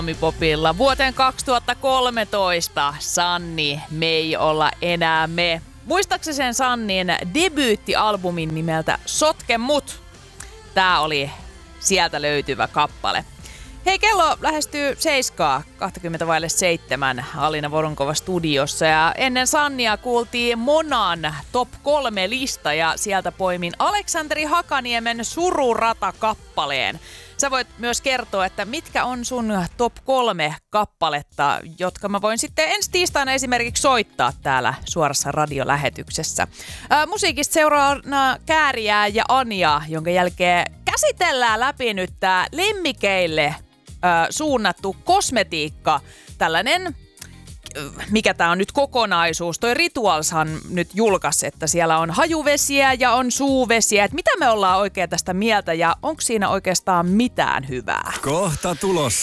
Popilla. Vuoteen 2013 Sanni, me ei olla enää me. Muistaakseni sen Sannin debyyttialbumin nimeltä Sotke mut? Tää oli sieltä löytyvä kappale. Hei, kello lähestyy 7:20 Alina Voronkova studiossa ja ennen Sannia kuultiin Monan top 3 lista ja sieltä poimin Aleksanteri Hakaniemen Sururata-kappaleen. Sä voit myös kertoa, että mitkä on sun top 3 kappaletta, jotka mä voin sitten ensi tiistaina esimerkiksi soittaa täällä suorassa radiolähetyksessä. Musiikista seuraavana Kääriää ja Anja, jonka jälkeen käsitellään läpi nyt tää lemmikeille suunnattu kosmetiikka. Tällainen, mikä tää on nyt kokonaisuus. Toi Ritualshan nyt julkaisi, että siellä on hajuvesiä ja on suuvesiä. Et mitä me ollaan oikein tästä mieltä ja onko siinä oikeastaan mitään hyvää? Kohta tulos.